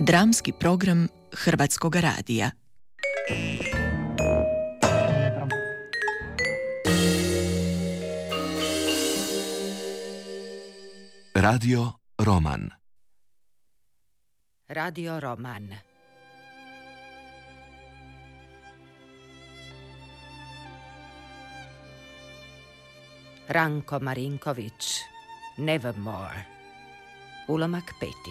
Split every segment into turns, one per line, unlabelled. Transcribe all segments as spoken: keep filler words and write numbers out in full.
Dramski program Hrvatskog radija.
Radio Roman.
Radio Roman. Ranko Marinković, Nevermore. Ulomak peti.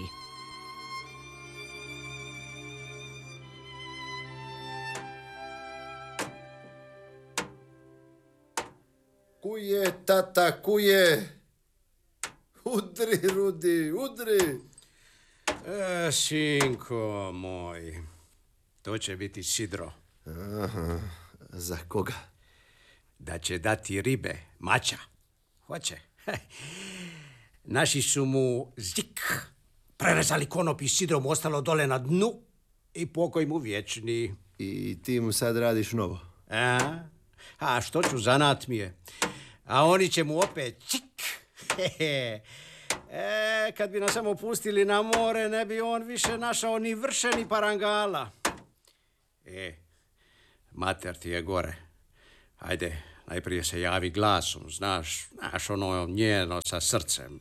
Kuje, tata, kuje. Udri, Rudi, udri.
E, sinko moj, to će biti sidro.
Aha, za koga?
Da će dati ribe, mača. Hoće. Naši su mu zik prerezali konop i sidrom ostalo dole na dnu i pokoj mu vječni.
I ti mu sad radiš novo?
A, a što ću, zanat mi je. A oni će mu opet cik. E, kad bi nas samo pustili na more, ne bi on više našao ni vrše ni parangala. E, mater ti je gore. Ajde, najprije se javi glasom, znaš, znaš ono njeno sa srcem.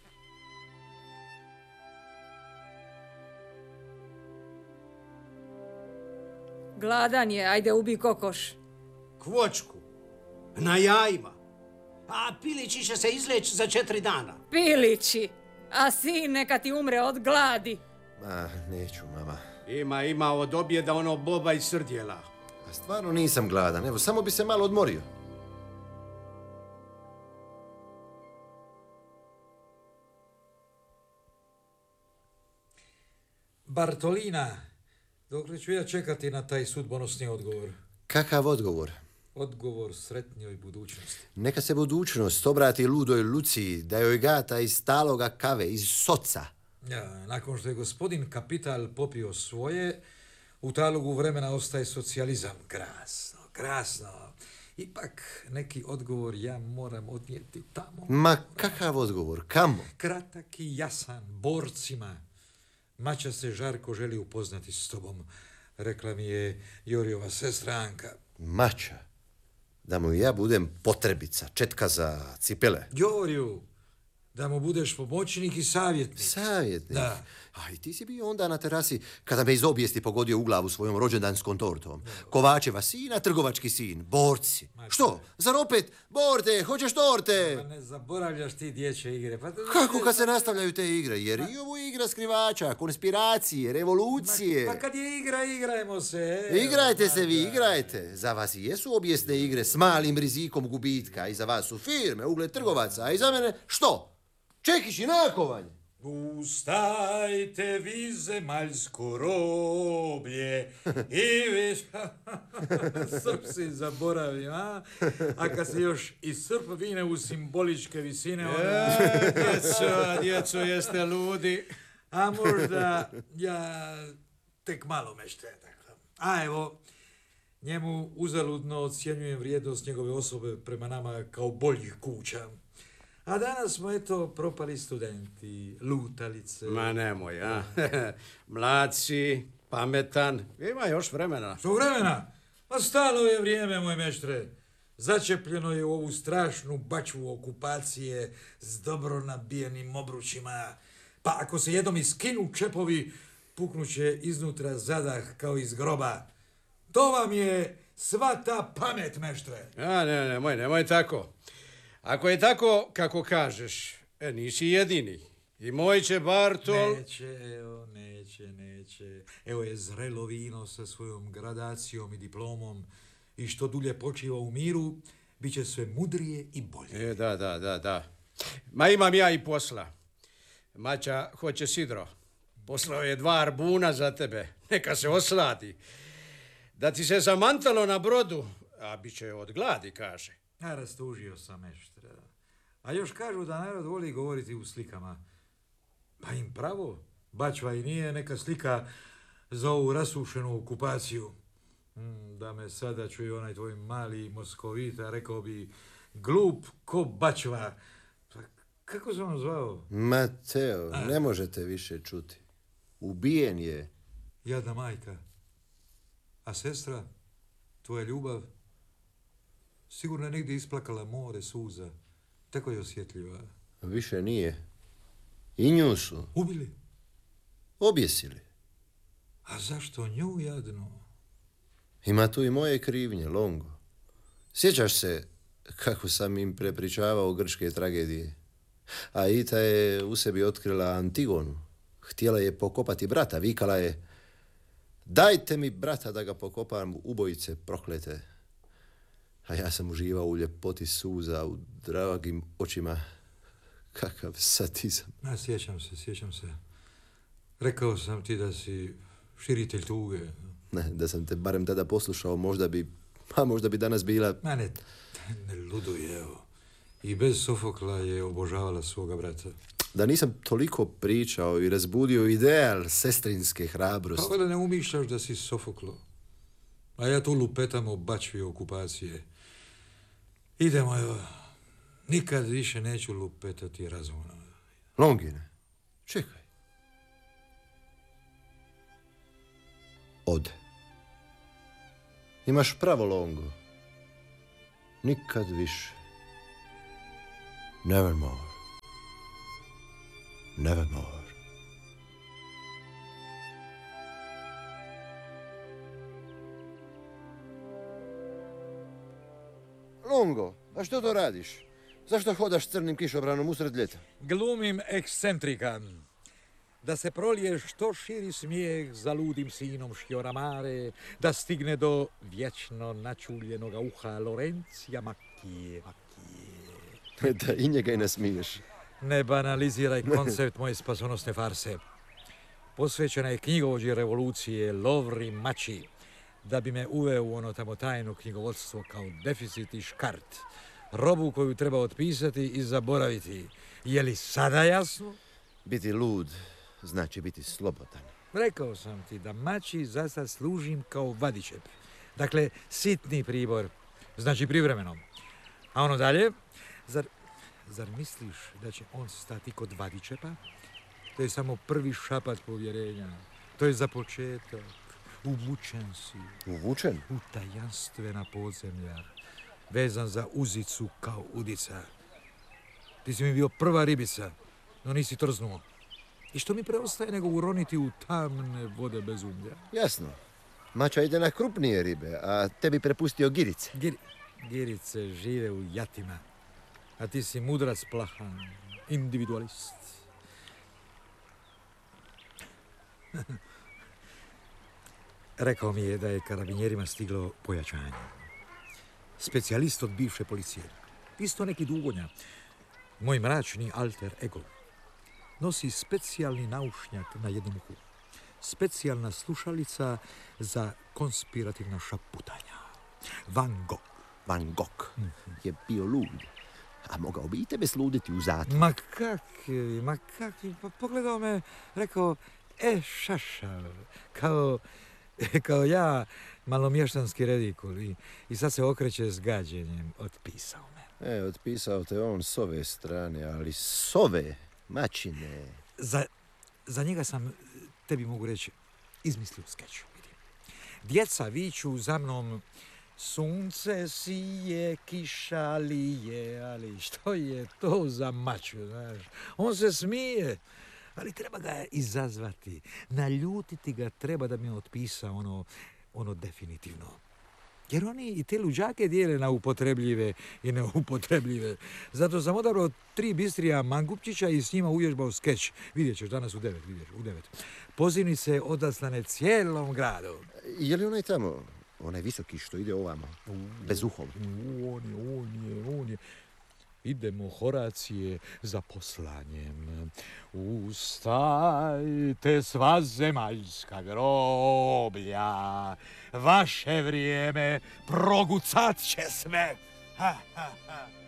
Gladan je, ajde ubi kokoš.
Kvočku, na jajima. A pilići će se izleći za četiri dana.
Pilići, a sin neka ti umre od gladi.
Ma, neću, mama.
Ima, ima od objeda ono boba i srdjela.
A stvarno nisam gladan, evo, samo bi se malo odmorio.
Bartolina, dokle ću ja čekati na taj sudbonosni odgovor?
Kakav odgovor?
Odgovor sretnjoj budućnosti.
Neka se budućnost obrati ludoj Luciji, da joj gata iz taloga kave, iz soca.
Ja, nakon što je gospodin Kapital popio svoje, u talogu vremena ostaje socijalizam. Krasno, krasno. Ipak neki odgovor ja moram odnijeti tamo.
Ma kakav odgovor? Kamo?
Kratak i jasan, borcima. Mača se žarko želi upoznati s tobom, rekla mi je Jorijova sestra Anka.
Mača? Da mu ja budem potrebica, četka za cipele?
Joriju, da mu budeš pomoćnik i savjetnik.
Savjetnik?
Da.
A i ti si bio onda na terasi kada me iz obijesti pogodio u glavu svojom rođendanskom tortom. Kovačeva sina, trgovački sin, borci.
Ma,
što? Zar opet? Borte, hoćeš torte?
Pa ne zaboravljaš ti dječje igre. Pa
kako kad se nastavljaju te igre? Jer i ovo je igra skrivača, konspiracije, revolucije.
Ma, pa kad je igra, igrajmo se.
E, igrajte se vi, igrajte. Za vas i jesu obijesne igre s malim rizikom gubitka. I za vas su firme, ugled trgovaca. A i za mene što? Čekić i nakovanje.
Ustajte vi zemaljsko roblje i viš... Srp si zaboravim, a? A kad se još i srp vine u simboličke visine... Ona...
E, djeco, djeco, jeste ludi.
A možda ja tek malo mešte. A evo, njemu uzaludno ocjenjujem vrijednost njegove osobe prema nama kao boljih kuća. A danas smo, eto, propali studenti, lutalice.
Ma nemoj, a? Mlad si, pametan, ima još vremena.
Što vremena? Pa stalo je vrijeme, moj meštre. Začepljeno je u ovu strašnu bačvu okupacije s dobro nabijenim obručima. Pa ako se jednom iskinu čepovi, puknuće iznutra zadah kao iz groba. To vam je sva ta pamet, meštre.
A, ne, nemoj, nemoj tako. Ako je tako, kako kažeš, e, nisi jedini. I moj će Bartol...
Neće, evo, neće, neće. Evo je zrelo vino sa svojom gradacijom i diplomom i što dulje počiva u miru, bit će sve mudrije i bolje.
E, da, da, da, da. Ma imam ja i posla. Mača hoće sidro. Poslao je dva arbuna za tebe. Neka se osladi. Da ti se zamantalo na brodu, a bit će od gladi, kaže.
Ja rastužio sam meštra. A još kažu da narod voli govoriti u slikama. Pa im pravo, bačva i nije neka slika za ovu rasušenu okupaciju. Mm, da me sada čuje onaj tvoj mali moskovita, rekao bi glup ko bačva. Pa kako se on zvao?
Mateo, a? Ne možete više čuti. Ubijen je.
Jadna majka. A sestra, tvoja ljubav, sigurno je negdje isplakala more suza. Tako je osjetljiva.
Više nije. I nju su.
Ubili?
Objesili.
A zašto nju jadnu?
Ima tu i moje krivnje, Longo. Sjećaš se kako sam im prepričavao grčke tragedije? Aita je u sebi otkrila Antigonu. Htjela je pokopati brata, vikala je: dajte mi brata da ga pokopam, ubojice proklete. A ja sam uživao u ljepoti suza, u dragim očima. Kakav sadizam.
A, sjećam se, sjećam se. Rekao sam ti da si širitelj tuge.
Ne, da sam te barem tada poslušao, možda bi, pa možda bi danas bila...
Ma ne, ne luduje, evo. I bez Sofokla je obožavala svoga brata.
Da nisam toliko pričao i razbudio ideal sestrinske hrabrosti.
Pa da ne umišljaš da si Sofoklo. A ja tu lupetam o bačvi okupacije. Idemo, evo. Nikad više neću lupetati razumno.
Longine, čekaj. Ode. Imaš pravo, Longo. Nikad više. Nevermore. Nevermore. Longo, a što to radiš? Zašto hodaš crnim kišobranom usred ljeta?
Glumim ekscentrika. Da se prolije što širi smijeh za ludim sinom Šjoramare, da stigne do vječno načuljenoga uha Lorencija Makije, Makije.
Da i njega i ne smiješ.
Ne banaliziraj koncept moje spasonosne farse. Posvećena je knjigovođi revolucije Lovri Mači, da bi me uveo u ono tamo tajno knjigovodstvo kao deficit i škart. Robu koju treba otpisati i zaboraviti. Je li sada jasno?
Biti lud znači biti slobodan.
Rekao sam ti da Mači za sad služim kao vadičep. Dakle, sitni pribor, znači privremeno. A ono dalje, zar, zar misliš da će on stati kod vadičepa? To je samo prvi šapat povjerenja. To je za početak. Uvučen si.
Uvučen?
U tajanstvena podzemlja. Vezan za uzicu kao udica. Ti si mi bio prva ribica, no nisi trznuo. I što mi preostaje nego uroniti u tamne vode bezumlja?
Jasno. Mača ide na krupnije ribe, a tebi prepustio girice.
Gir, girice žive u jatima, a ti si mudrac plahan, individualist. Rekao mi je da je karabinjerima stiglo pojačanje. Specijalist od bivše policije. Isto neki dugonja. Moj mračni alter ego. Nosi specijalni naušnjak na jednom uhu. Specijalna slušalica za konspirativna šaputanja. Van Gogh.
Van Gogh je bio lud, a mogao bi i tebe sluditi u zatvoru.
Ma kakvi, ma kakvi. Pa pogledao me, rekao, e, šašav, kao, kao ja, malomještanski redikul. I, I sad se okreće s gađenjem. Otpisao me.
E, otpisao te on s ove strane, ali s ove Mačine.
Za, za njega sam, tebi mogu reći, izmislio skeč. Djeca viču za mnom: sunce sije, kiša lije, ali što je to za Maču, znaš? On se smije, ali treba ga izazvati, naljutiti ga treba da mi otpisa ono, ono definitivno. Jer oni i te luđake dijele na upotrebljive i neupotrebljive. Zato sam odabrao tri bistrija Mangupčića i s njima uvježbao skeč. Vidjet ćeš danas u devet, vidješ, u devet. Pozivnice odaslane cijelom gradu.
Je li onaj tamo, onaj visoki što ide ovamo, bez uhom?
On je, on je, on je. Idemo, Horacije, za poslanjem. Ustajte sva zemaljska groblja, vaše vrijeme progucat će sve. Ha, ha, ha.